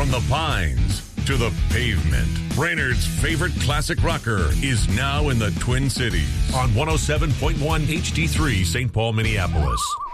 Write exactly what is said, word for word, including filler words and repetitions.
From the Pines to the pavement, Brainerd's favorite classic rocker is now in the Twin Cities on one oh seven point one H D three Saint Paul, Minneapolis.